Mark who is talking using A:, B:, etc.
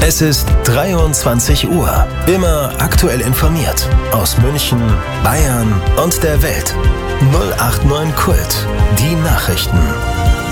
A: Es ist 23 Uhr. Immer aktuell informiert. Aus München, Bayern und der Welt. 089 Kult. Die Nachrichten.